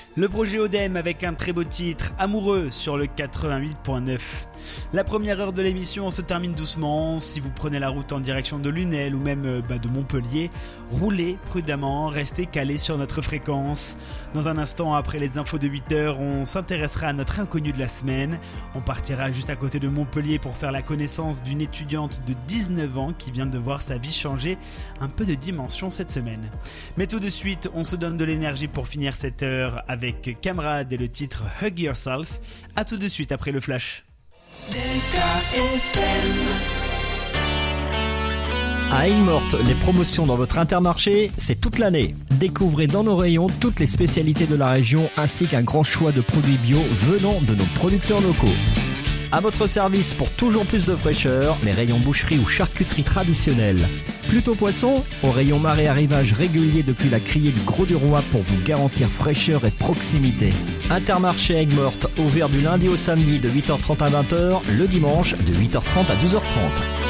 Le projet Odem avec un très beau titre, Amoureux, sur le 88.9. La première heure de l'émission se termine doucement. Si vous prenez la route en direction de Lunel ou même de Montpellier, roulez prudemment, restez calés sur notre fréquence. Dans un instant, après les infos de 8h, on s'intéressera à notre inconnu de la semaine. On partira juste à côté de Montpellier pour faire la connaissance d'une étudiante de 19 ans qui vient de voir sa vie changer un peu de dimension cette semaine. Mais tout de suite, on se donne de l'énergie pour finir cette heure avec Camarade et le titre Hug Yourself. À tout de suite après le flash. À Aigues-Mortes, les promotions dans votre Intermarché, c'est toute l'année. Découvrez dans nos rayons toutes les spécialités de la région ainsi qu'un grand choix de produits bio venant de nos producteurs locaux. À votre service pour toujours plus de fraîcheur, les rayons boucherie ou charcuterie traditionnelle. Plutôt poisson, au rayon marée arrivage régulier depuis la criée du Gros du Roi pour vous garantir fraîcheur et proximité. Intermarché Aigues-Mortes, ouvert du lundi au samedi de 8h30 à 20h, le dimanche de 8h30 à 12h30.